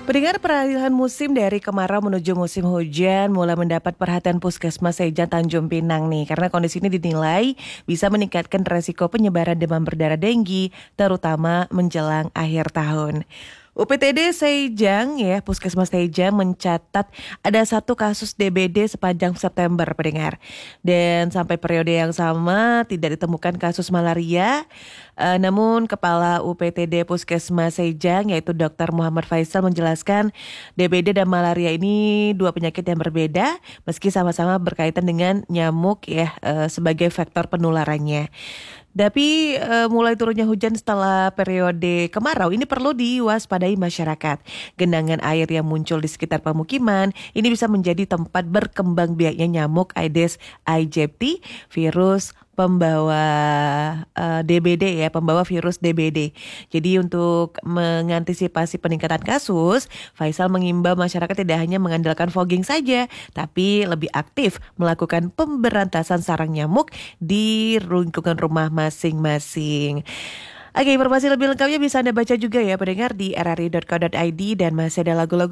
Pendengar, peralihan musim dari kemarau menuju musim hujan mulai mendapat perhatian Puskesmas Sejan Tanjung Pinang nih, karena kondisi ini dinilai bisa meningkatkan resiko penyebaran demam berdarah denggi, terutama menjelang akhir tahun. UPTD Sejang ya, Puskesmas Sejang mencatat ada satu kasus DBD sepanjang September, pendengar. Dan sampai periode yang sama tidak ditemukan kasus malaria. Namun Kepala UPTD Puskesmas Sejang yaitu Dr. Muhammad Faisal menjelaskan DBD dan malaria ini dua penyakit yang berbeda meski sama-sama berkaitan dengan nyamuk ya sebagai faktor penularannya. Tapi mulai turunnya hujan setelah periode kemarau ini perlu diwaspadai masyarakat. Genangan air yang muncul di sekitar pemukiman ini bisa menjadi tempat berkembang biaknya nyamuk Aedes aegypti, virus pembawa DBD ya, pembawa virus DBD. Jadi untuk mengantisipasi peningkatan kasus, Faisal mengimbau masyarakat tidak hanya mengandalkan fogging saja, tapi lebih aktif melakukan pemberantasan sarang nyamuk di lingkungan rumah masing-masing. Oke, informasi lebih lengkapnya bisa Anda baca juga ya pendengar di rri.co.id dan masih ada lagu-lagu